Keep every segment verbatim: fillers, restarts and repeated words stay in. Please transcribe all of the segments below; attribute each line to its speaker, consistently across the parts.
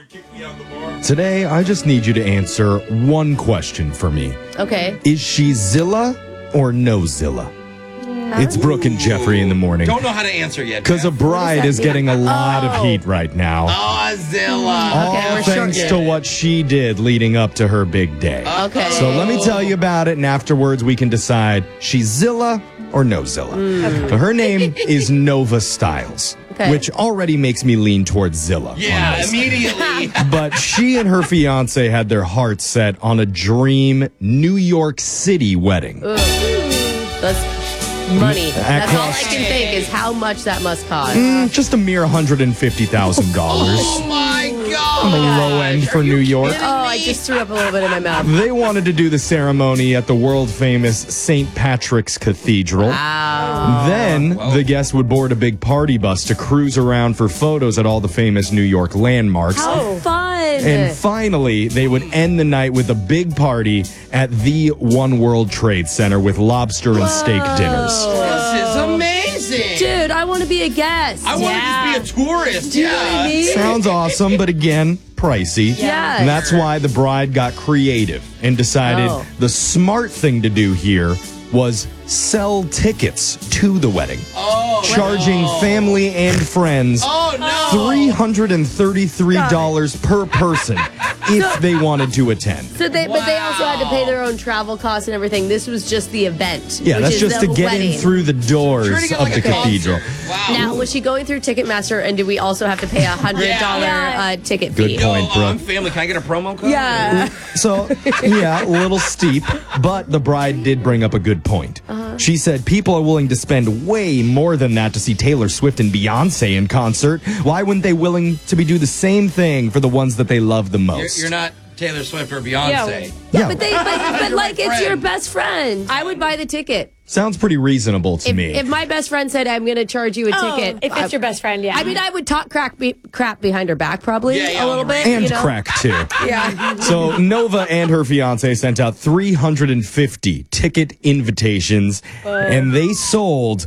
Speaker 1: Today, I just need you to answer one question for me.
Speaker 2: Okay.
Speaker 1: Is she Zilla or no Zilla? It's Brooke and Jeffrey in the morning.
Speaker 3: Don't know how to answer yet.
Speaker 1: Because a bride is getting a lot
Speaker 2: Oh.
Speaker 1: of heat right now.
Speaker 3: Oh, Zilla.
Speaker 1: All
Speaker 2: Okay, we're
Speaker 1: thanks
Speaker 2: short.
Speaker 1: to what she did leading up to her big day.
Speaker 2: Okay.
Speaker 1: So let me tell you about it, and afterwards we can decide she's Zilla or no Zilla.
Speaker 2: Mm.
Speaker 1: Her name is Nova Styles,
Speaker 2: Okay.
Speaker 1: which already makes me lean towards Zilla. on
Speaker 3: Yeah,
Speaker 1: this.
Speaker 3: immediately.
Speaker 1: But she and her fiance had their hearts set on a dream New York City wedding.
Speaker 2: That's money.
Speaker 1: That
Speaker 2: That's all I
Speaker 1: costs-
Speaker 2: can think is how much that must cost.
Speaker 1: Mm, just a mere one hundred fifty thousand dollars
Speaker 3: Oh, my God.
Speaker 1: on the low end for New York.
Speaker 2: Oh, I just threw up a little bit in my mouth.
Speaker 1: They wanted to do the ceremony at the world-famous Saint Patrick's Cathedral.
Speaker 2: Wow.
Speaker 1: Then the guests would board a big party bus to cruise around for photos at all the famous New York landmarks.
Speaker 2: How fun.
Speaker 1: And finally, they would end the night with a big party at the One World Trade Center with lobster and steak dinners.
Speaker 3: This is amazing.
Speaker 2: Dude, I want to be a guest.
Speaker 3: I want to just be a tourist.
Speaker 2: Do you know what I mean?
Speaker 1: Sounds awesome, but again, pricey.
Speaker 2: Yeah.
Speaker 1: And that's why the bride got creative and decided
Speaker 2: Oh.
Speaker 1: the smart thing to do here was sell tickets to the wedding.
Speaker 3: Oh,
Speaker 1: Charging family and friends
Speaker 3: Oh, no.
Speaker 1: three hundred thirty-three dollars per person if they wanted to attend.
Speaker 2: So they, but they also had to pay
Speaker 3: Wow.
Speaker 2: their own travel costs and everything. This was just the event.
Speaker 1: Yeah,
Speaker 2: which
Speaker 1: that's
Speaker 2: is
Speaker 1: just to
Speaker 2: the
Speaker 1: get
Speaker 2: wedding.
Speaker 1: in through the doors
Speaker 3: Treating it
Speaker 1: of
Speaker 3: like
Speaker 1: the
Speaker 3: a
Speaker 1: cathedral.
Speaker 3: concert. Wow.
Speaker 2: Now, was she going through Ticketmaster, and do we also have to pay a hundred dollar
Speaker 4: Yeah.
Speaker 2: uh, ticket
Speaker 1: Good
Speaker 2: fee?
Speaker 3: Yo,
Speaker 1: point,
Speaker 3: uh,
Speaker 1: Brooke.
Speaker 3: I'm family. Can I get a promo code?
Speaker 2: Yeah.
Speaker 1: So, yeah, a little steep, but the bride did bring up a good point.
Speaker 2: Uh-huh.
Speaker 1: She said people are willing to spend way more than that to see Taylor Swift and Beyonce in concert. Why wouldn't they willing to be do the same thing for the ones that they love the
Speaker 3: You're,
Speaker 1: most?
Speaker 3: you're not Taylor Swift or Beyonce.
Speaker 4: Yeah.
Speaker 1: yeah,
Speaker 2: But they, but, but
Speaker 3: You're
Speaker 2: like,
Speaker 3: my
Speaker 2: it's your
Speaker 3: friend.
Speaker 2: best friend. I would buy the ticket.
Speaker 1: sounds pretty reasonable to
Speaker 2: If,
Speaker 1: me.
Speaker 2: if my best friend said, I'm going to charge you a
Speaker 4: Oh,
Speaker 2: ticket.
Speaker 4: if it's
Speaker 2: I-
Speaker 4: your best friend, yeah.
Speaker 2: I mean, I would talk crack be, crap behind her back, probably
Speaker 3: Yeah, yeah,
Speaker 2: a little
Speaker 3: on the
Speaker 2: bit.
Speaker 1: and
Speaker 2: you know?
Speaker 1: crack, too.
Speaker 2: Yeah.
Speaker 1: So Nova and her fiance sent out three hundred fifty ticket invitations, and they sold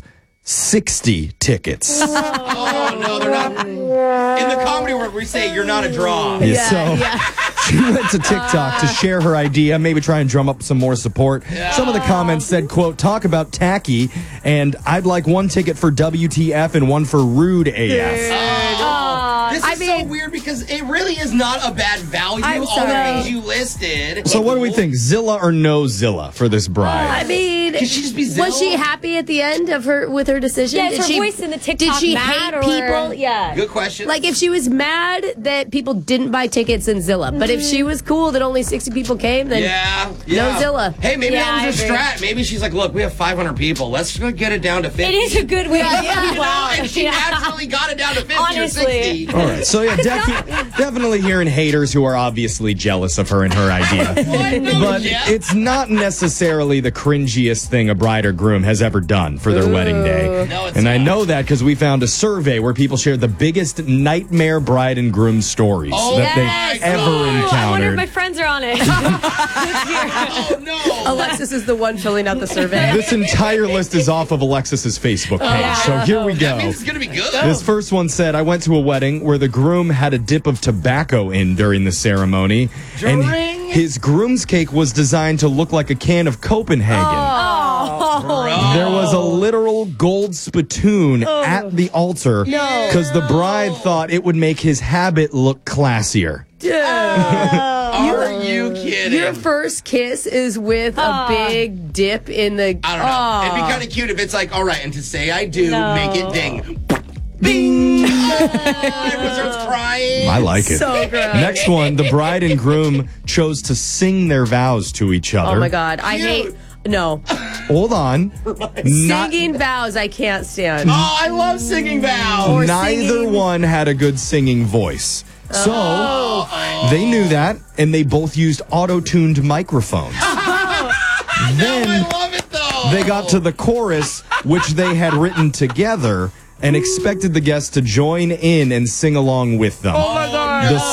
Speaker 1: sixty tickets.
Speaker 3: Oh, no, they're not. In the comedy world, we say you're not a draw.
Speaker 1: Yeah, so she went to TikTok to share her idea, maybe try and drum up some more support. Some of the comments said, quote, talk about tacky, and I'd like one ticket for W T F and one for rude A F.
Speaker 3: This
Speaker 2: I
Speaker 3: is
Speaker 2: mean-
Speaker 3: so weird because it really is not a bad value.
Speaker 2: I'm
Speaker 3: all
Speaker 2: sorry.
Speaker 3: the things you listed.
Speaker 1: So what do we think, Zilla or no Zilla for this bride?
Speaker 2: I mean,
Speaker 3: Could she just be
Speaker 2: was
Speaker 3: Zilla?
Speaker 2: she happy at the end of her with her decision?
Speaker 4: yeah, is
Speaker 2: did
Speaker 4: her
Speaker 2: she,
Speaker 4: voice in the TikTok
Speaker 2: Did she
Speaker 4: mad
Speaker 2: hate
Speaker 4: or
Speaker 2: people?
Speaker 4: Yeah.
Speaker 3: Good question.
Speaker 2: Like if she was mad that people didn't buy tickets in Zilla, but if she was cool that only sixty people came, then
Speaker 3: yeah, yeah.
Speaker 2: Zilla.
Speaker 3: Hey, maybe
Speaker 4: Yeah,
Speaker 3: that was
Speaker 4: I
Speaker 3: her
Speaker 4: agree.
Speaker 3: strat. Maybe she's like, look, we have five hundred people. Let's get it down to fifty.
Speaker 4: It is a good way to
Speaker 2: Yeah,
Speaker 4: get
Speaker 2: yeah.
Speaker 4: people out.
Speaker 3: And she
Speaker 4: Yeah.
Speaker 3: naturally got it down to fifty
Speaker 4: Honestly.
Speaker 3: or sixty.
Speaker 1: All right, so yeah, defi- definitely hearing haters who are obviously jealous of her and her idea.
Speaker 3: What? No,
Speaker 1: But
Speaker 3: Jeff.
Speaker 1: it's not necessarily the cringiest thing a bride or groom has ever done for their wedding day.
Speaker 3: No, it's
Speaker 1: and I
Speaker 3: not.
Speaker 1: know that because we found a survey where people shared the biggest nightmare bride and groom stories
Speaker 3: Oh,
Speaker 1: that
Speaker 3: yes.
Speaker 1: they've ever
Speaker 3: Ooh,
Speaker 4: Ooh, I wonder if
Speaker 1: encountered.
Speaker 4: my friends are on it.
Speaker 3: Oh, no.
Speaker 2: Alexis is the one filling out the survey.
Speaker 1: This entire list is off of Alexis's Facebook page, so here we go.
Speaker 3: That means it's going to be good.
Speaker 1: This first one said, I went to a wedding where the groom had a dip of tobacco in during the ceremony. And
Speaker 3: During?
Speaker 1: his groom's cake was designed to look like a can of Copenhagen. There was a literal gold spittoon at the altar because the bride thought it would make his habit look classier.
Speaker 3: Are you kidding?
Speaker 2: Your first kiss is with a big dip in the.
Speaker 3: I don't know. It'd be kind of cute if it's like, all right, and to say I do,
Speaker 4: No.
Speaker 3: make it ding. Bing! Everyone starts crying.
Speaker 1: I like it.
Speaker 2: So gross.
Speaker 1: Next one, the bride and groom chose to sing their vows to each other.
Speaker 2: Oh my God, I
Speaker 3: Cute.
Speaker 2: hate. No.
Speaker 1: Hold on. Not-
Speaker 2: Singing vows, I can't stand.
Speaker 3: Oh, I love singing vows.
Speaker 1: Neither
Speaker 2: singing.
Speaker 1: one had a good singing voice. So
Speaker 3: Oh.
Speaker 1: they knew that, and they both used auto-tuned microphones. Then
Speaker 3: I love it, though.
Speaker 1: they got to the chorus, which they had written together, and expected the guests to join in and sing along with them.
Speaker 3: Oh, my God.
Speaker 1: The